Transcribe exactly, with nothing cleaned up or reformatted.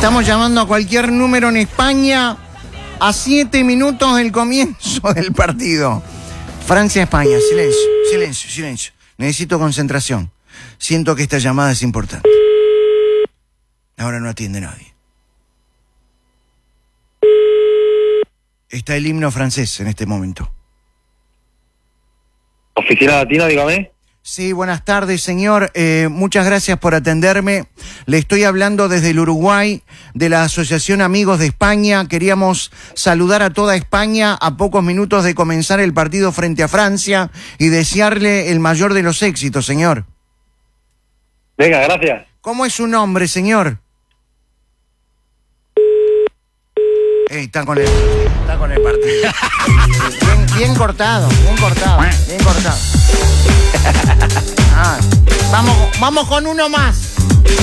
Estamos llamando a cualquier número en España a siete minutos del comienzo del partido. Francia-España. Silencio, silencio, silencio. Necesito concentración. Siento que esta llamada es importante. Ahora no atiende nadie. Está el himno francés en este momento. Oficina Latina, dígame. Sí, buenas tardes, señor. Eh, muchas gracias por atenderme. Le estoy hablando desde el Uruguay, de la Asociación Amigos de España. Queríamos saludar a toda España a pocos minutos de comenzar el partido frente a Francia y desearle el mayor de los éxitos, señor. Venga, gracias. ¿Cómo es su nombre, señor? Ey, está con el, está con el partido. Bien, bien cortado, bien cortado, bien cortado. Ah, vamos, vamos con uno más.